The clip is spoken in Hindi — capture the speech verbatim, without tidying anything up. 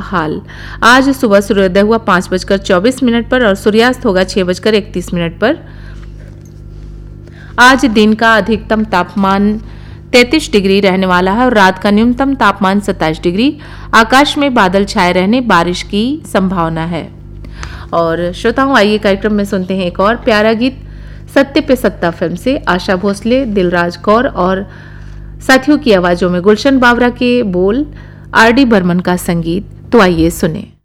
हाल। आज सुबह सूर्योदय हुआ पाँच बजकर चौबीस मिनट पर और सूर्यास्त होगा छह बजकर इकतीस मिनट पर। आज दिन का अधिकतम तापमान तैंतीस डिग्री रहने वाला है और रात का न्यूनतम तापमान सत्ताईस डिग्री। आकाश में बादल छाए रहने, बारिश की संभावना है। और श्रोताओं, आइए कार्यक्रम में सुनते हैं एक और प्यारा गीत सत्य पे सत्ता फिल्म से। आशा भोसले, दिलराज कौर और साथियों की आवाजों में गुलशन बावरा के बोल, आर डी बर्मन का संगीत। तो आइए सुने।